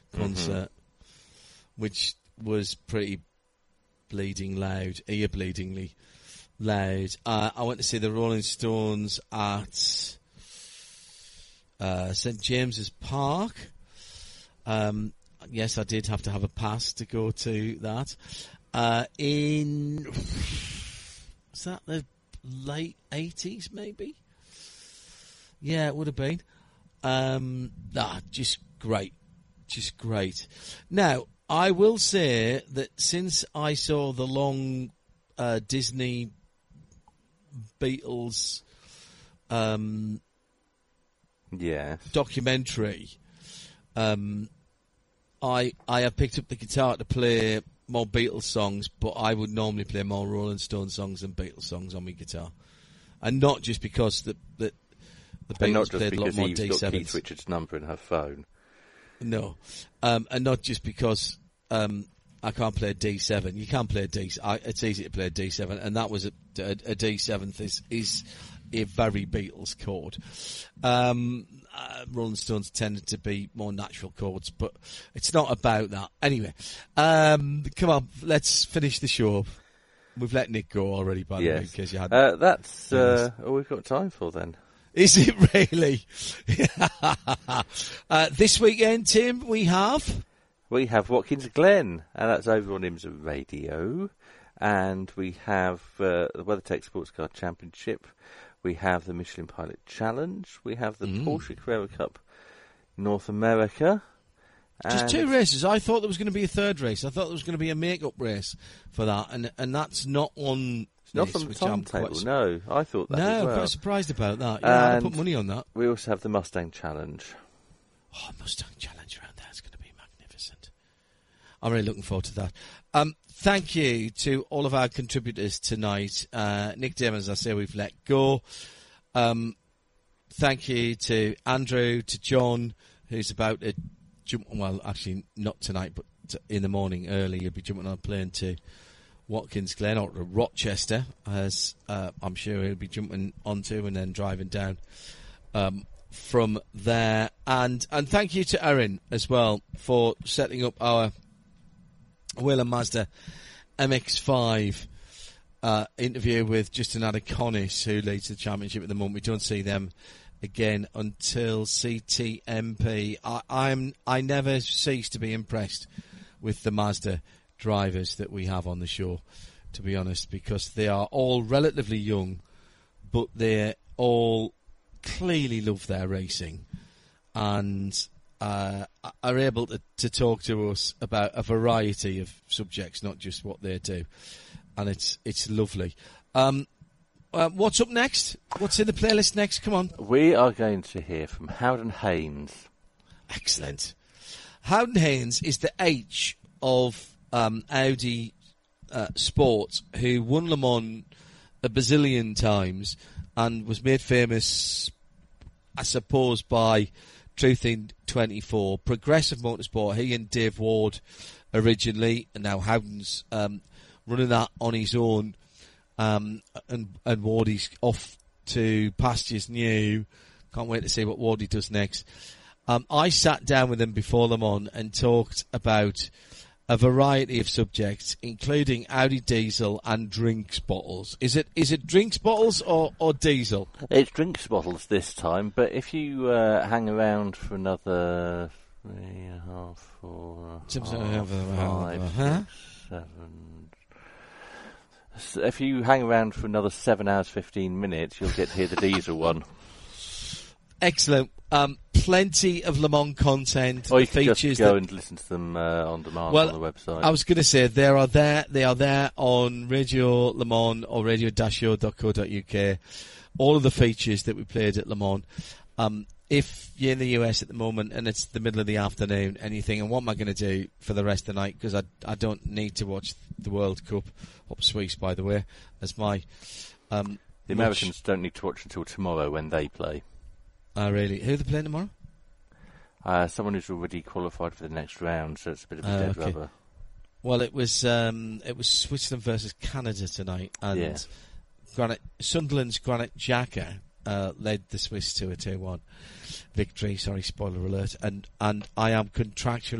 concert, which was pretty ear-bleedingly loud. I went to see the Rolling Stones at St James's Park. Yes, I did have to have a pass to go to that. Was that the late 80s, maybe? Yeah, it would have been. Just great. Just great. Now, I will say that since I saw the long Disney Beatles documentary, I have picked up the guitar to play more Beatles songs, but I would normally play more Rolling Stone songs than Beatles songs on my guitar. And not just because the Beatles played a lot more D7s. Got Keith Richards' number in her phone. No. And not just because I can't play a D7. You can play a D. It's easy to play a D7, and that was a D7th is a very Beatles chord. Rolling Stones tended to be more natural chords, but it's not about that. Anyway, come on, let's finish the show. We've let Nick go already, by the way, in case you hadn't. That's all we've got time for then. Is it really? This weekend, Tim, we have Watkins Glen, and that's over on IMSA Radio. And we have the WeatherTech Sports Car Championship. We have the Michelin Pilot Challenge. We have the Porsche Carrera Cup North America. Just two races. I thought there was going to be a third race. I thought there was going to be a make-up race for that, and that's not on. It's not on the timetable. No, I thought that. No, as well. I'm quite surprised about that. Yeah, I put money on that. We also have the Mustang Challenge. Oh, Mustang Challenge around there is going to be magnificent. I'm really looking forward to that. Thank you to all of our contributors tonight. Nick Damon, as I say, we've let go. Thank you to Andrew, to John, who's about to jump, well, actually not tonight, but in the morning early, he'll be jumping on a plane to Watkins Glen or to Rochester, as I'm sure he'll be jumping onto and then driving down from there. And thank you to Erin as well for setting up our Whelen Mazda MX-5 interview with Justin Adeconis, who leads the championship at the moment. We don't see them again until CTMP. I never cease to be impressed with the Mazda drivers that we have on the show, to be honest, because they are all relatively young, but they all clearly love their racing and are able to talk to us about a variety of subjects, not just what they do, and it's lovely. What's up next? What's in the playlist next? Come on. We are going to hear from Howden Haynes. Excellent. Howden Haynes is the H of Audi Sport, who won Le Mans a bazillion times and was made famous, I suppose, by Truth in 24, Progressive Motorsport. He and Dave Ward originally, and now Howden's running that on his own, and Wardy's off to pastures new. Can't wait to see what Wardy does next. I sat down with him before Le Mans and talked about a variety of subjects, including Audi diesel and drinks bottles. Is it drinks bottles or diesel? It's drinks bottles this time, but if you hang around for another 3.5, 4, 5, 6, 7... If you hang around for another 7 hours, 15 minutes, you'll get to hear the diesel one. Excellent. Plenty of Le Mans content. Or you can just go and listen to them on demand on the website. I was going to say, they are there on Radio Le Mans or radio-show.co.uk. All of the features that we played at Le Mans. If you're in the US at the moment and it's the middle of the afternoon and you think, and what am I going to do for the rest of the night? Because I don't need to watch the World Cup, up Swiss, by the way, as my... the Americans don't need to watch until tomorrow when they play. Really? Who are they playing tomorrow? Someone who's already qualified for the next round, so it's a bit of a dead rubber. Well, it was Switzerland versus Canada tonight, and Sunderland's Granit Xhaka led the Swiss to a 2-1 victory. Sorry, spoiler alert. And I am contractually